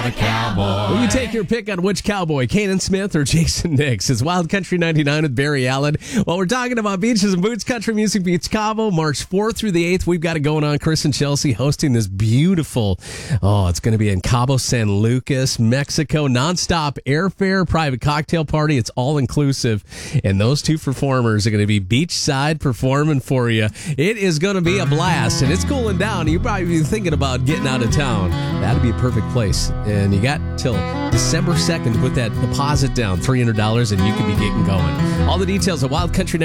a cowboy. Will you take your pick on which cowboy, Kanan Smith or Jason Nix? It's Wild Country 99 with Barry Allen. While we're talking about beaches and boots, Country Music Beats Cabo, March 4th through the 8th. We've got it going on. Chris and Chelsea hosting this beautiful, it's going to be in Cabo San Lucas, Mexico. Nonstop airfare, private cocktail party. It's all inclusive. And those two performers are going to be beachside performing for you. It is going to be a blast, and it's cooling down. You'll probably be thinking about getting out of town. That'd be a perfect place. And you got till December 2nd to put that deposit down, $300, and you can be getting going. All the details at Wild Country